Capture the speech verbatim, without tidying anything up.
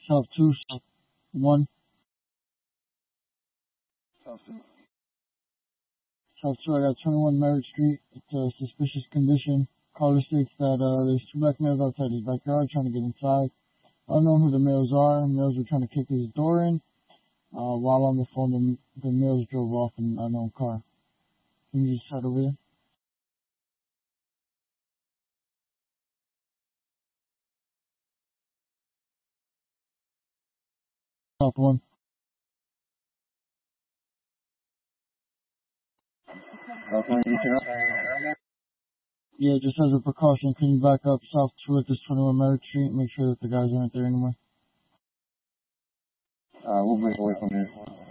South two, South one, South two. South two. I got twenty-one Merritt Street. It's a suspicious condition. Caller states that uh, there's two black males outside his backyard trying to get inside. I don't know who the males are. Males were trying to kick his door in. Uh, while on the phone, the, the males drove off in an unknown car. Can you just head over there? South one. South one, anything else? Yeah, just as a precaution, can you back up South two at this twenty-one Merritt Street? Make sure that the guys aren't there anymore. Uh, we'll break away from here.